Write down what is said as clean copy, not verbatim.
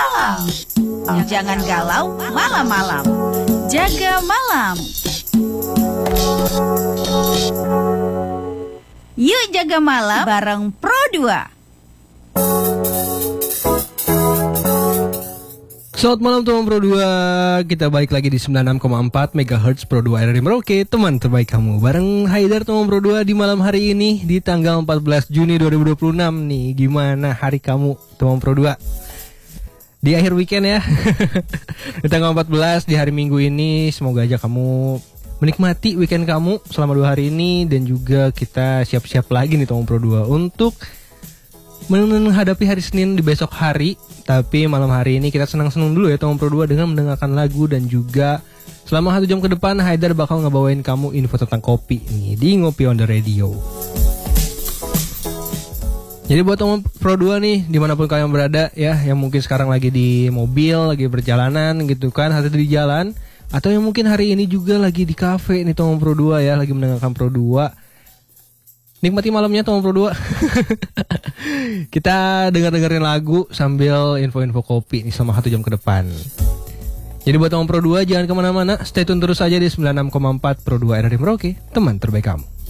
Jangan galau malam-malam. Jaga malam. Yuk jaga malam bareng Pro 2. Selamat malam teman Pro 2. Kita balik lagi di 96,4 MHz Pro 2 RRI Merauke, teman terbaik kamu. Bareng Haidar teman Pro 2 di malam hari ini di tanggal 14 Juni 2026 nih. Gimana hari kamu teman Pro 2? Di akhir weekend ya. Di tanggal 14 di hari Minggu ini, semoga aja kamu menikmati weekend kamu selama 2 hari ini. Dan juga kita siap-siap lagi nih teman Pro 2 untuk menghadapi hari Senin di besok hari. Tapi malam hari ini kita senang-senang dulu ya teman Pro 2 dengan mendengarkan lagu. Dan juga selama 1 jam ke depan Haidar bakal ngebawain kamu info tentang kopi nih di Ngopi on the Radio. Jadi buat teman Pro 2 nih, dimanapun kalian berada ya, yang mungkin sekarang lagi di mobil, lagi berjalanan gitu kan, hati di jalan, atau yang mungkin hari ini juga lagi di kafe nih teman Pro 2 ya, lagi mendengarkan Pro 2. Nikmati malamnya teman Pro 2. Kita dengerin lagu sambil info-info kopi nih selama 1 jam ke depan. Jadi buat teman Pro 2 jangan kemana-mana, stay tune terus aja di 96,4 Pro 2 RRI Merauke, teman terbaik kamu.